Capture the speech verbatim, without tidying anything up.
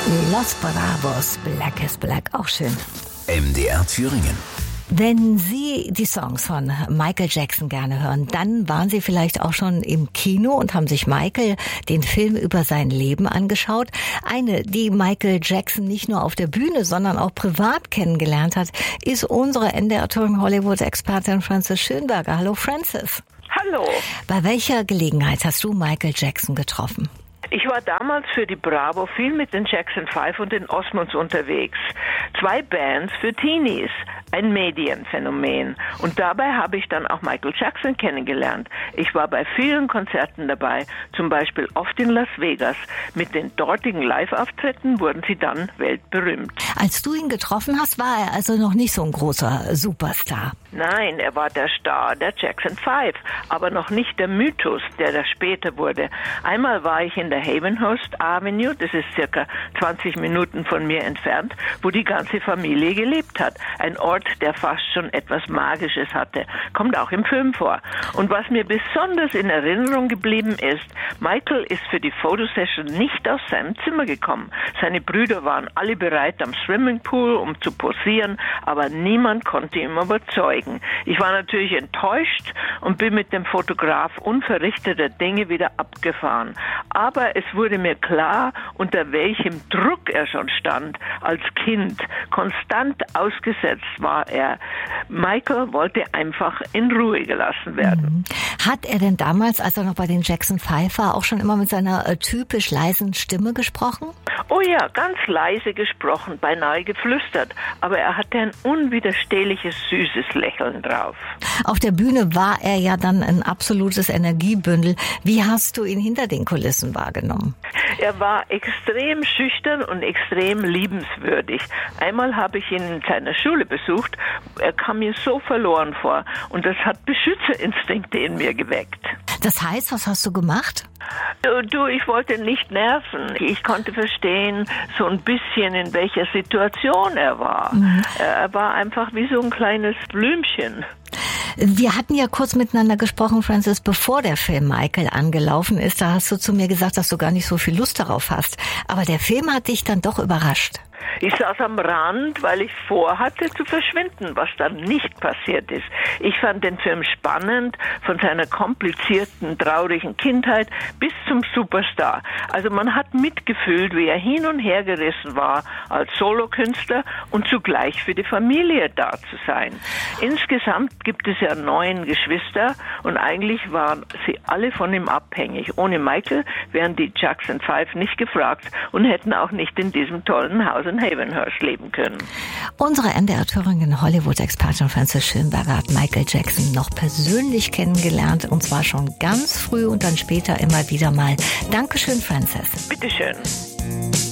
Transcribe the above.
Los Bravos, Black is Black, auch schön. M D R Thüringen. Wenn Sie die Songs von Michael Jackson gerne hören, dann waren Sie vielleicht auch schon im Kino und haben sich Michael, den Film über sein Leben, angeschaut. Eine, die Michael Jackson nicht nur auf der Bühne, sondern auch privat kennengelernt hat, ist unsere M D R Thüringen Hollywood-Expertin Frances Schönberger. Hallo Frances. Hallo. Bei welcher Gelegenheit hast du Michael Jackson getroffen? Ich war damals für die Bravo viel mit den Jackson Five und den Osmonds unterwegs. Zwei Bands für Teenies, ein Medienphänomen. Und dabei habe ich dann auch Michael Jackson kennengelernt. Ich war bei vielen Konzerten dabei, zum Beispiel oft in Las Vegas. Mit den dortigen Live-Auftritten wurden sie dann weltberühmt. Als du ihn getroffen hast, war er also noch nicht so ein großer Superstar. Nein, er war der Star der Jackson Five, aber noch nicht der Mythos, der da später wurde. Einmal war ich in der Havenhurst Avenue, das ist circa zwanzig Minuten von mir entfernt, wo die ganze Familie gelebt hat. Ein Ort, der fast schon etwas Magisches hatte. Kommt auch im Film vor. Und was mir besonders in Erinnerung geblieben ist, Michael ist für die Fotosession nicht aus seinem Zimmer gekommen. Seine Brüder waren alle bereit am Swimmingpool, um zu posieren, aber niemand konnte ihn überzeugen. Ich war natürlich enttäuscht und bin mit dem Fotograf unverrichteter Dinge wieder abgefahren. Aber es wurde mir klar, unter welchem Druck er schon stand als Kind. Konstant ausgesetzt war er. Michael wollte einfach in Ruhe gelassen werden. Hat er denn damals, als er noch bei den Jackson Five war, auch schon immer mit seiner äh, typisch leisen Stimme gesprochen? Oh ja, ganz leise gesprochen, beinahe geflüstert. Aber er hatte ein unwiderstehliches, süßes Lächeln drauf. Auf der Bühne war er ja dann ein absolutes Energiebündel. Wie hast du ihn hinter den Kulissen wahrgenommen? Er war extrem schüchtern und extrem liebenswürdig. Einmal habe ich ihn in seiner Schule besucht. Er kam mir so verloren vor. Und das hat Beschützerinstinkte in mir geweckt. Das heißt, was hast du gemacht? Du, ich wollte nicht nerven. Ich konnte verstehen, so ein bisschen, in welcher Situation er war. Mhm. Er war einfach wie so ein kleines Blümchen. Wir hatten ja kurz miteinander gesprochen, Frances, bevor der Film Michael angelaufen ist. Da hast du zu mir gesagt, dass du gar nicht so viel Lust darauf hast. Aber der Film hat dich dann doch überrascht. Ich saß am Rand, weil ich vorhatte zu verschwinden, was dann nicht passiert ist. Ich fand den Film spannend, von seiner komplizierten, traurigen Kindheit bis zum Superstar. Also man hat mitgefühlt, wie er hin und her gerissen war, als Solokünstler und zugleich für die Familie da zu sein. Insgesamt gibt es ja neun Geschwister und eigentlich waren sie alle von ihm abhängig. Ohne Michael wären die Jackson Five nicht gefragt und hätten auch nicht in diesem tollen Haus in Havenhurst leben können. Unsere M D R Thüringen Hollywood-Expertin Frances Schönberger hat Michael Jackson noch persönlich kennengelernt und zwar schon ganz früh und dann später immer wieder mal. Dankeschön, Frances. Bitteschön.